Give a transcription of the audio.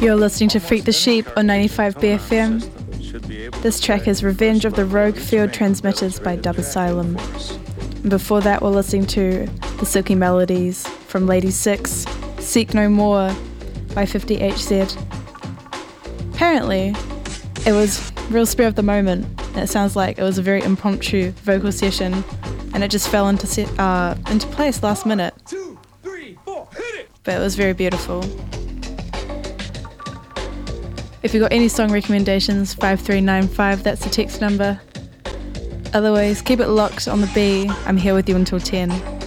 You're listening to Freak the Sheep on 95 BFM. This track is Revenge of the Rogue Field Transmitters by Dub Asylum. And before that, we're listening to The Silky Melodies from Lady Six, Seek No More by 50HZ. Apparently, it was real spur of the moment. It sounds like it was a very impromptu vocal session, and it just fell into place last minute. 2, 3, 4, hit it! But it was very beautiful. If you've got any song recommendations, 5395, that's the text number. Otherwise, keep it locked on the B. I'm here with you until 10.